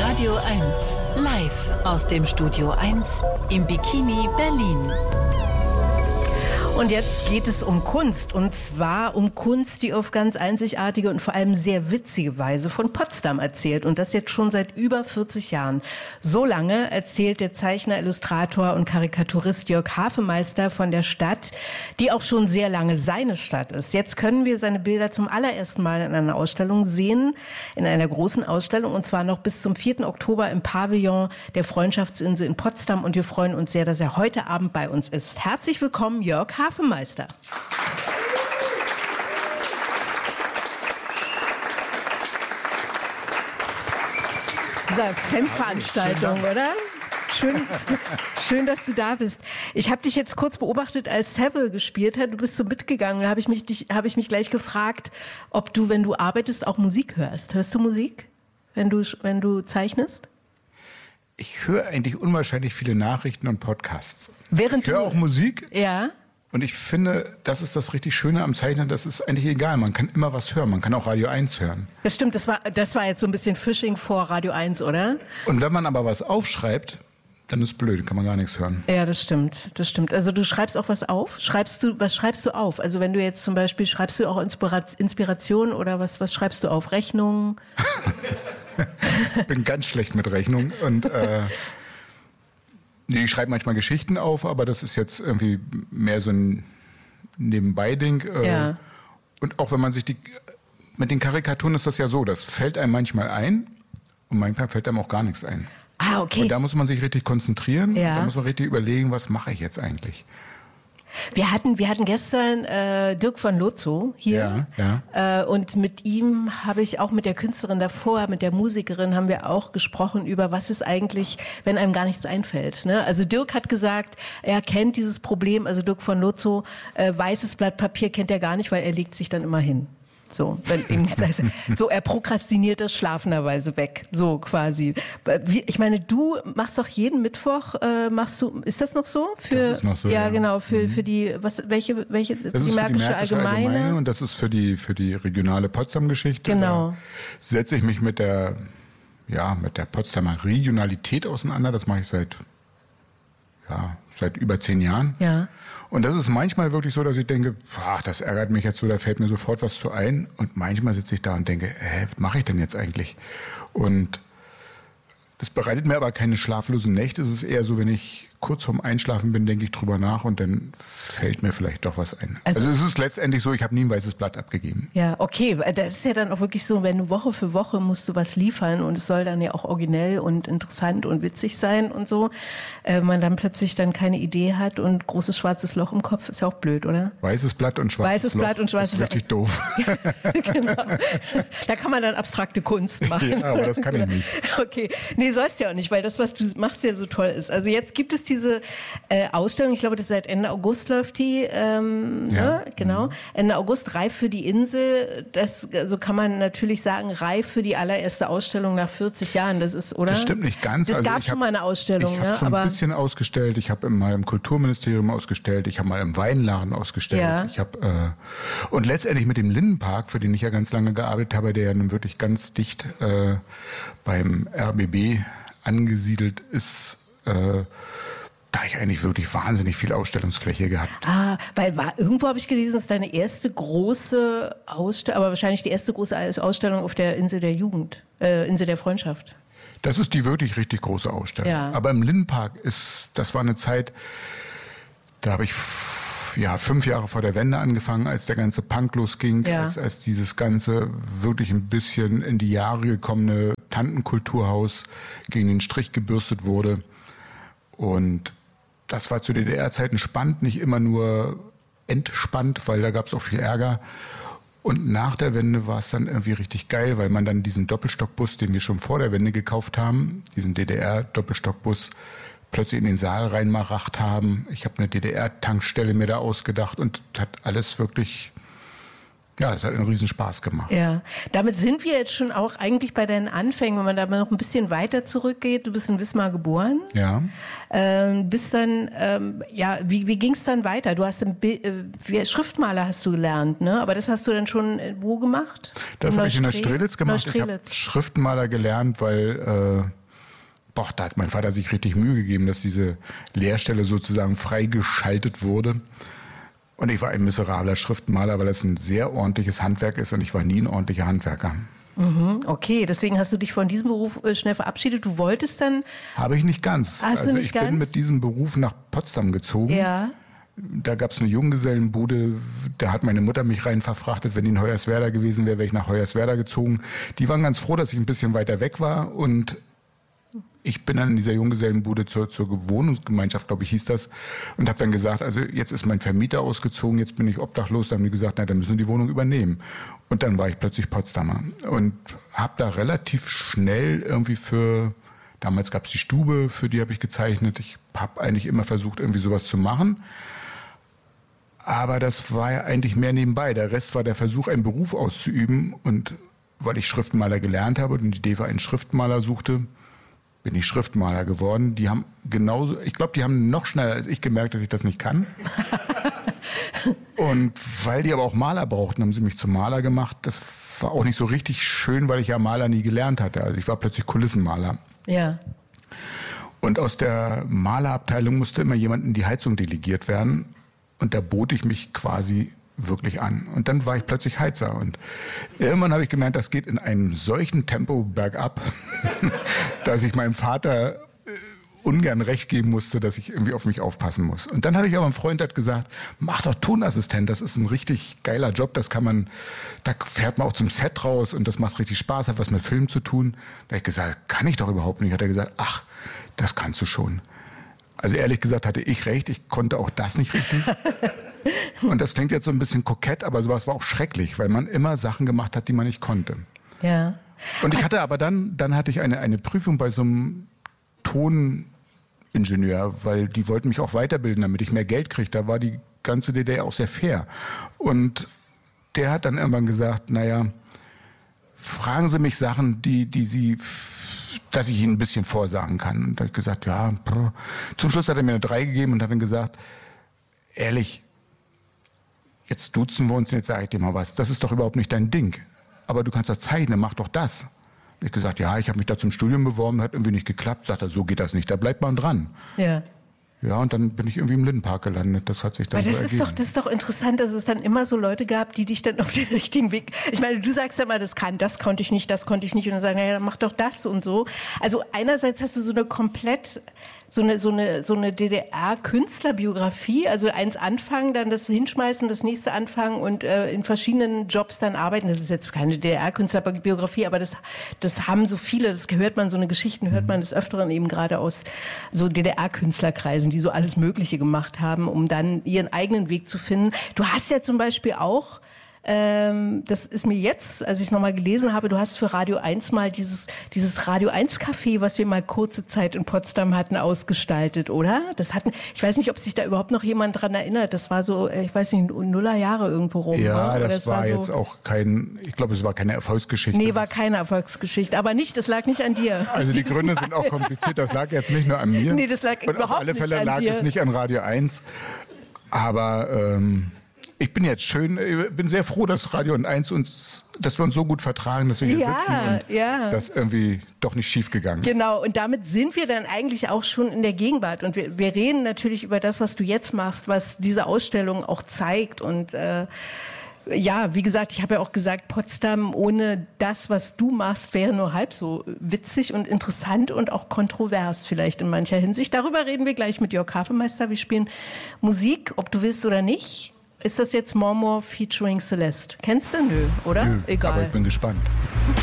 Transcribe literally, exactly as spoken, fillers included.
Radio eins, live aus dem Studio eins im Bikini Berlin. Und jetzt geht es um Kunst, und zwar um Kunst, die auf ganz einzigartige und vor allem sehr witzige Weise von Potsdam erzählt, und das jetzt schon seit über vierzig Jahren. So lange erzählt der Zeichner, Illustrator und Karikaturist Jörg Hafemeister von der Stadt, die auch schon sehr lange seine Stadt ist. Jetzt können wir seine Bilder zum allerersten Mal in einer Ausstellung sehen, in einer großen Ausstellung, und zwar noch bis zum vierten Oktober im Pavillon der Freundschaftsinsel in Potsdam, und wir freuen uns sehr, dass er heute Abend bei uns ist. Herzlich willkommen, Jörg Hafemeister. Hafemeister. Diese Fanveranstaltung, oder? Schön, schön, dass du da bist. Ich habe dich jetzt kurz beobachtet, als Seville gespielt hat. Du bist so mitgegangen. Da habe ich mich, dich, habe ich mich gleich gefragt, ob du, wenn du arbeitest, auch Musik hörst. Hörst du Musik, wenn du, wenn du zeichnest? Ich höre eigentlich unwahrscheinlich viele Nachrichten und Podcasts. Während ich höre auch Musik. Ja. Und ich finde, das ist das richtig Schöne am Zeichnen, das ist eigentlich egal. Man kann immer was hören. Man kann auch Radio eins hören. Das stimmt, das war, das war jetzt so ein bisschen Phishing vor Radio eins, oder? Und wenn man aber was aufschreibt, dann ist blöd, kann man gar nichts hören. Ja, das stimmt, das stimmt. Also du schreibst auch was auf? Schreibst du, was schreibst du auf? Also wenn du jetzt zum Beispiel, schreibst du auch Inspira- Inspiration oder was, was schreibst du auf? Rechnungen? Ich bin ganz schlecht mit Rechnung und äh, nee, ich schreibe manchmal Geschichten auf, aber das ist jetzt irgendwie mehr so ein Nebenbei-Ding. Äh, ja. Und auch wenn man sich die, mit den Karikaturen ist das ja so, das fällt einem manchmal ein und manchmal fällt einem auch gar nichts ein. Ah, okay. Und da muss man sich richtig konzentrieren, ja. Da muss man richtig überlegen, was mache ich jetzt eigentlich. Wir hatten, wir hatten gestern äh, Dirk von Lozo hier, ja, ja. Äh, und mit ihm habe ich auch, mit der Künstlerin davor, mit der Musikerin, haben wir auch gesprochen über, was ist eigentlich, wenn einem gar nichts einfällt. Ne? Also Dirk hat gesagt, er kennt dieses Problem, also Dirk von Lozo, äh, weißes Blatt Papier kennt er gar nicht, weil er legt sich dann immer hin. So, wenn ihm nichts einfällt. So, er prokrastiniert das schlafenderweise weg. So quasi. Wie, ich meine, du machst doch jeden Mittwoch, äh, machst du, ist das noch so? Für, das ist noch so, ja. Ja, genau, für, mhm. für die, was, welche, welche, das die ist Märkische, für die Märkische Allgemeine. Allgemeine und das ist für die, für die regionale Potsdam-Geschichte. Genau. Da setze ich mich mit der, ja, mit der Potsdamer Regionalität auseinander. Das mache ich seit, ja, seit über zehn Jahren. Ja. Und das ist manchmal wirklich so, dass ich denke, ach, das ärgert mich jetzt so, da fällt mir sofort was zu ein. Und manchmal sitze ich da und denke, hä, was mache ich denn jetzt eigentlich? Und das bereitet mir aber keine schlaflosen Nächte. Es ist eher so, wenn ich kurz vorm Einschlafen bin, denke ich drüber nach und dann fällt mir vielleicht doch was ein. Also, also es ist letztendlich so, ich habe nie ein weißes Blatt abgegeben. Ja, okay. Das ist ja dann auch wirklich so, wenn du Woche für Woche musst du was liefern und es soll dann ja auch originell und interessant und witzig sein und so. Äh, man dann plötzlich dann keine Idee hat und großes schwarzes Loch im Kopf, ist ja auch blöd, oder? Weißes Blatt und schwarzes weißes Loch Blatt und schwarzes ist richtig doof. Ja, genau. Da kann man dann abstrakte Kunst machen. Ja, aber das kann ich nicht. Okay. Nee, sollst ja auch nicht, weil das, was du machst, ja so toll ist. Also jetzt gibt es diese äh, Ausstellung, ich glaube, das seit Ende August läuft die, ähm, ja. ne? Genau. Ende August, reif für die Insel. Das, so kann man natürlich sagen, reif für die allererste Ausstellung nach vierzig Jahren. Das ist, oder? Das stimmt nicht ganz. Es also gab schon hab, mal eine Ausstellung, ich habe ne? schon Aber ein bisschen ausgestellt. Ich habe mal im Kulturministerium ausgestellt. Ich habe mal im Weinladen ausgestellt. Ja. Ich habe äh, und letztendlich mit dem Lindenpark, für den ich ja ganz lange gearbeitet habe, der ja nun wirklich ganz dicht äh, beim R B B angesiedelt ist, äh, da ich eigentlich wirklich wahnsinnig viel Ausstellungsfläche gehabt. Ah, weil war, irgendwo habe ich gelesen, das ist deine erste große Ausstellung, aber wahrscheinlich die erste große Ausstellung auf der Insel der Jugend, äh, Insel der Freundschaft. Das ist die wirklich richtig große Ausstellung. Ja. Aber im Lindenpark ist, das war eine Zeit, da habe ich ja fünf Jahre vor der Wende angefangen, als der ganze Punk losging, ja. als, als dieses ganze wirklich ein bisschen in die Jahre gekommene Tantenkulturhaus gegen den Strich gebürstet wurde. Und das war zu D D R-Zeiten spannend, nicht immer nur entspannt, weil da gab es auch viel Ärger. Und nach der Wende war es dann irgendwie richtig geil, weil man dann diesen Doppelstockbus, den wir schon vor der Wende gekauft haben, diesen D D R-Doppelstockbus, plötzlich in den Saal reinmaracht haben. Ich habe eine D D R-Tankstelle mir da ausgedacht und hat alles wirklich Ja, das hat einen riesen Spaß gemacht. Ja, damit sind wir jetzt schon auch eigentlich bei deinen Anfängen, wenn man da noch ein bisschen weiter zurückgeht. Du bist in Wismar geboren. Ja. Ähm, bist dann, ähm, ja, wie, wie ging es dann weiter? Du hast ein Bi- äh, Schriftmaler hast du gelernt, ne? Aber das hast du dann schon äh, wo gemacht? Das habe ich in Neustrelitz? Neustrelitz gemacht. Ich habe Schriftmaler gelernt, weil äh, boah, da hat mein Vater sich richtig Mühe gegeben, dass diese Lehrstelle sozusagen freigeschaltet wurde. Und ich war ein miserabler Schriftmaler, weil das ein sehr ordentliches Handwerk ist und ich war nie ein ordentlicher Handwerker. Mhm, okay, deswegen hast du dich von diesem Beruf äh, schnell verabschiedet. Du wolltest dann... Habe ich nicht ganz. Hast also du nicht ich ganz? bin mit diesem Beruf nach Potsdam gezogen. Ja. Da gab es eine Junggesellenbude, da hat meine Mutter mich rein verfrachtet. Wenn die in Hoyerswerda gewesen wäre, wäre ich nach Hoyerswerda gezogen. Die waren ganz froh, dass ich ein bisschen weiter weg war und ich bin dann in dieser Junggesellenbude zur, zur Wohnungsgemeinschaft, glaube ich, hieß das, und habe dann gesagt, also jetzt ist mein Vermieter ausgezogen, jetzt bin ich obdachlos. Dann haben die gesagt, na, dann müssen wir die Wohnung übernehmen. Und dann war ich plötzlich Potsdamer und habe da relativ schnell irgendwie für, damals gab es die Stube, für die habe ich gezeichnet. Ich habe eigentlich immer versucht, irgendwie sowas zu machen. Aber das war ja eigentlich mehr nebenbei. Der Rest war der Versuch, einen Beruf auszuüben. Und weil ich Schriftmaler gelernt habe und die Deva einen Schriftmaler suchte, bin ich Schriftmaler geworden. Die haben genauso, ich glaube, die haben noch schneller als ich gemerkt, dass ich das nicht kann. Und weil die aber auch Maler brauchten, haben sie mich zum Maler gemacht. Das war auch nicht so richtig schön, weil ich ja Maler nie gelernt hatte. Also ich war plötzlich Kulissenmaler. Ja. Und aus der Malerabteilung musste immer jemand in die Heizung delegiert werden. Und da bot ich mich quasi wirklich an. Und dann war ich plötzlich Heizer. Und irgendwann habe ich gemerkt, das geht in einem solchen Tempo bergab, dass ich meinem Vater ungern recht geben musste, dass ich irgendwie auf mich aufpassen muss. Und dann hatte ich aber einen Freund, der hat gesagt, mach doch Tonassistent, das ist ein richtig geiler Job, das kann man, da fährt man auch zum Set raus und das macht richtig Spaß, hat was mit Film zu tun. Da habe ich gesagt, kann ich doch überhaupt nicht. Hat er gesagt, ach, das kannst du schon. Also ehrlich gesagt hatte ich recht, ich konnte auch das nicht richtig. Und das klingt jetzt so ein bisschen kokett, aber sowas war auch schrecklich, weil man immer Sachen gemacht hat, die man nicht konnte. Ja. Und ich hatte aber dann, dann hatte ich eine, eine Prüfung bei so einem Toningenieur, weil die wollten mich auch weiterbilden, damit ich mehr Geld kriege. Da war die ganze D D R auch sehr fair. Und der hat dann irgendwann gesagt, naja, fragen Sie mich Sachen, die, die Sie, dass ich Ihnen ein bisschen vorsagen kann. Und da habe ich gesagt, ja. Brr. Zum Schluss hat er mir eine drei gegeben und hat dann gesagt, ehrlich, jetzt duzen wir uns, jetzt sage ich dir mal was. Das ist doch überhaupt nicht dein Ding. Aber du kannst doch zeichnen, mach doch das. Ich gesagt, ja, ich habe mich da zum Studium beworben, hat irgendwie nicht geklappt. Sagt er, so geht das nicht, da bleibt man dran. Ja. Ja, und dann bin ich irgendwie im Lindenpark gelandet. Das hat sich dann Aber das so ist ergeben. doch, das ist doch interessant, dass es dann immer so Leute gab, die dich dann auf den richtigen Weg... Ich meine, du sagst ja mal, das kann, das konnte ich nicht, das konnte ich nicht. Und dann sagen, naja, dann mach doch das und so. Also einerseits hast du so eine komplett... So eine, so eine, so eine D D R-Künstlerbiografie, also eins anfangen, dann das hinschmeißen, das nächste anfangen und äh, in verschiedenen Jobs dann arbeiten. Das ist jetzt keine D D R-Künstlerbiografie, aber das, das haben so viele, das hört man, so eine Geschichten hört man des Öfteren eben gerade aus so D D R-Künstlerkreisen, die so alles Mögliche gemacht haben, um dann ihren eigenen Weg zu finden. Du hast ja zum Beispiel auch, Ähm, das ist mir jetzt, als ich es nochmal gelesen habe, du hast für Radio eins mal dieses, dieses Radio eins Café, was wir mal kurze Zeit in Potsdam hatten, ausgestaltet, oder? Das hatten, ich weiß nicht, ob sich da überhaupt noch jemand dran erinnert. Das war so, ich weiß nicht, Nullerjahre irgendwo rum. Ja, das, das war, war so, jetzt auch kein, ich glaube, es war keine Erfolgsgeschichte. Nee, war keine Erfolgsgeschichte. Aber nicht, das lag nicht an dir. Also die Gründe sind auch kompliziert. Das lag jetzt nicht nur an mir. Nee, das lag Und überhaupt auf alle nicht Fälle an lag dir. es nicht an Radio eins. Aber ähm, ich bin jetzt schön, bin sehr froh, dass Radio eins uns, dass wir uns so gut vertragen, dass wir hier Ja, sitzen und ja. das irgendwie doch nicht schief gegangen ist. Genau, und damit sind wir dann eigentlich auch schon in der Gegenwart. Und wir, wir reden natürlich über das, was du jetzt machst, was diese Ausstellung auch zeigt. Und äh, ja, wie gesagt, ich habe ja auch gesagt, Potsdam ohne das, was du machst, wäre nur halb so witzig und interessant und auch kontrovers vielleicht in mancher Hinsicht. Darüber reden wir gleich mit Jörg Hafemeister. Wir spielen Musik, ob du willst oder nicht. Ist das jetzt Marmor featuring Celeste? Kennst du? Nö, oder? Nö, Egal. aber ich bin gespannt.